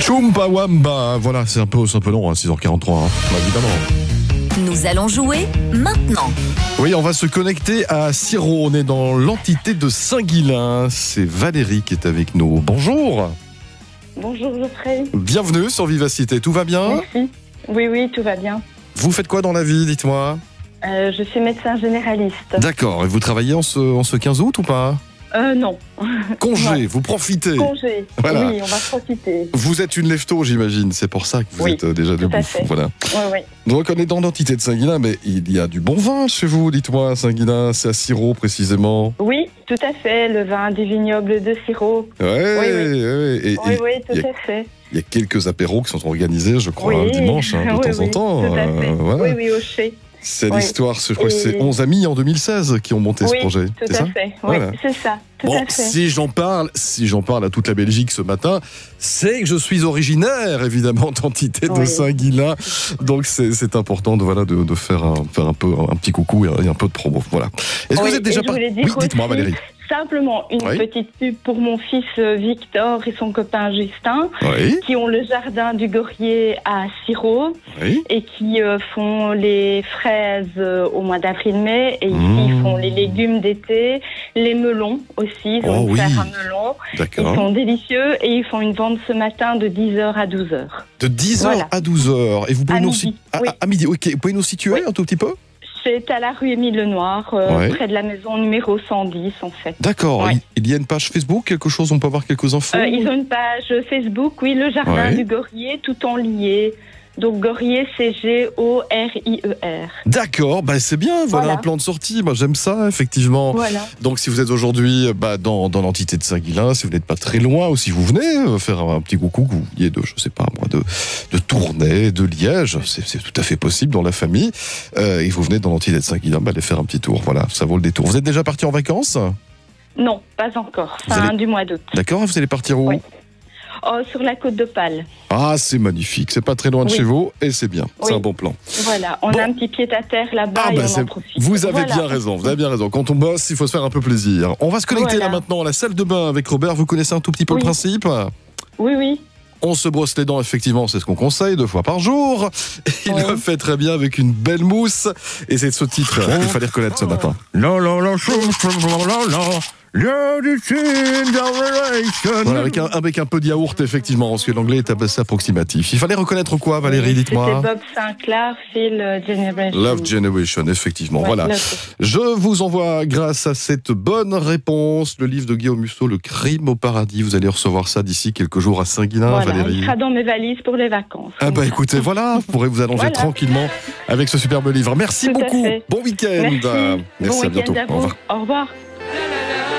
Chumba Wamba, voilà, c'est un peu long, 6h43, évidemment. Nous allons jouer maintenant. Oui, on va se connecter à Sirop, on est dans l'entité de Saint-Guilain. C'est Valérie qui est avec nous. Bonjour. Bonjour Geoffrey. Bienvenue sur Vivacité, tout va bien? Merci. Oui, tout va bien. Vous faites quoi dans la vie, dites-moi? Je suis médecin généraliste. D'accord, et vous travaillez en ce 15 août ou pas? Non. Congé, vous profitez. Congé, Voilà. oui, on va profiter. Vous êtes une lève-tôt, j'imagine, c'est pour ça que vous êtes déjà tout debout. à fait. Voilà. Oui. Donc on est dans l'entité de Saint-Guilain, mais il y a du bon vin chez vous, dites-moi, Saint-Guilain, c'est à Sirop précisément. Oui, tout à fait, le vin du vignoble de Sirop. Ouais. Et Oui, tout à fait. il y a quelques apéros qui sont organisés, je crois, Oui. le dimanche, de temps en temps. Tout à fait. Voilà. Oui, au Chez. C'est l'histoire, je crois que c'est 11 amis en 2016 qui ont monté ce projet. Tout c'est à ça fait. Oui, Voilà. c'est ça. Tout à fait. si j'en parle à toute la Belgique ce matin, c'est que je suis originaire, évidemment, d'entité de Saint-Guilain. Donc c'est important de faire un petit coucou et un peu de promo. Voilà. Est-ce que vous êtes déjà parti? Oui, dites-moi, Valérie. Simplement une petite pub pour mon fils Victor et son copain Justin, qui ont le jardin du Gorier à Sirop et qui font les fraises au mois d'avril-mai et ici ils font les légumes d'été, les melons aussi, ils vont faire un melon. Ils sont délicieux et ils font une vente ce matin de 10h à 12h. De 10h à 12h. Et vous pouvez à midi. Ok, vous pouvez nous situer un tout petit peu? C'est à la rue Émile Lenoir, près de la maison numéro 110 en fait. D'accord. Il y a une page Facebook, quelque chose, on peut avoir quelques infos? Ils ont une page Facebook, oui, le jardin du Gorier, tout en lié. Donc Gorier, c'est G-O-R-I-E-R. D'accord, c'est bien, voilà un plan de sortie, moi j'aime ça, effectivement. Voilà. Donc si vous êtes aujourd'hui dans l'entité de Saint-Guilain, si vous n'êtes pas très loin, ou si vous venez faire un petit coucou, que vous veniez de Tournai, de Liège, c'est tout à fait possible dans la famille, et vous venez dans l'entité de Saint-Guilain, aller faire un petit tour, voilà, ça vaut le détour. Vous êtes déjà parti en vacances? Non, pas encore, fin du mois d'août. D'accord, vous allez partir où? Sur la côte d'Opale. Ah, c'est magnifique, c'est pas très loin de chez vous, et c'est bien, c'est un bon plan. Voilà, on a un petit pied-à-terre là-bas et on en profite. Vous avez bien raison, Quand on bosse, il faut se faire un peu plaisir. On va se connecter là maintenant à la salle de bain avec Robert, vous connaissez un tout petit peu le principe? Oui. On se brosse les dents, effectivement, c'est ce qu'on conseille, 2 fois par jour. Il le fait très bien avec une belle mousse. Et c'est ce titre qu'il fallait reconnaître ce matin. Voilà, avec un peu de yaourt, effectivement, parce que l'anglais est assez approximatif. Il fallait reconnaître quoi, Valérie, dites-moi? C'était Bob Sinclair, Phil Generation. Love Generation, effectivement. Voilà. Je vous envoie, grâce à cette bonne réponse, le livre de Guillaume Musso, Le crime au paradis. Vous allez recevoir ça d'ici quelques jours à Saint-Guilain, Valérie. Il sera dans mes valises pour les vacances. Écoutez, voilà, vous pourrez vous allonger tranquillement avec ce superbe livre. Merci beaucoup. Bon week-end. Merci, à bientôt. Au revoir.